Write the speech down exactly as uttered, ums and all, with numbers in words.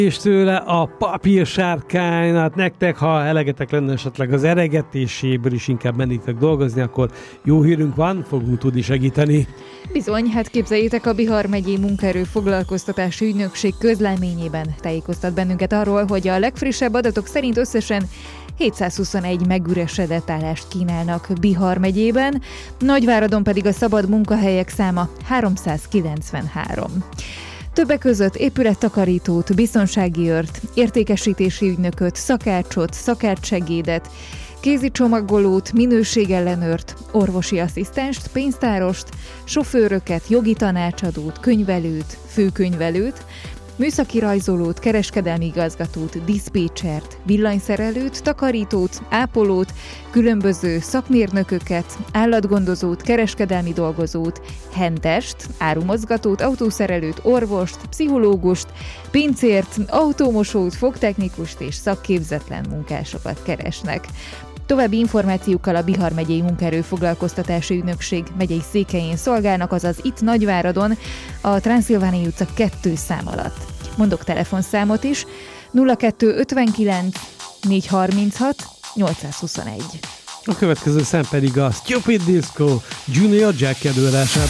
És tőle a papírsárkány, hát nektek, ha elegetek lenne esetleg az eregetéséből is inkább mennétek dolgozni, akkor jó hírünk van, fogunk tudni segíteni. Bizony, hát képzeljétek, a Bihar megyei munkaerő foglalkoztatási ügynökség közleményében tájékoztat bennünket arról, hogy a legfrissebb adatok szerint összesen hétszázhuszonegy megüresedett állást kínálnak Bihar megyében, Nagyváradon pedig a szabad munkahelyek száma háromszázkilencvenhárom. Többek között épülettakarítót, biztonsági őrt, értékesítési ügynököt, szakácsot, szakácssegédet, kézi csomagolót, minőségellenőrt, orvosi asszisztenst, pénztárost, sofőröket, jogi tanácsadót, könyvelőt, főkönyvelőt, műszaki rajzolót, kereskedelmi igazgatót, diszpécsert, villanyszerelőt, takarítót, ápolót, különböző szakmérnököket, állatgondozót, kereskedelmi dolgozót, hentest, árumozgatót, autószerelőt, orvost, pszichológust, pincért, autómosót, fogtechnikust és szakképzetlen munkásokat keresnek. További információkkal a Bihar megyei munkaerőfoglalkoztatási ügynökség megyei székhelyén szolgálnak, azaz itt Nagyváradon, a Transzilvániai utca kettő szám alatt. Mondok telefonszámot is, nulla kettő ötvenkilenc négyszázharminchat nyolcszázhuszonegy. A következő szám pedig a Stupid Disco Junior Jack előadásában.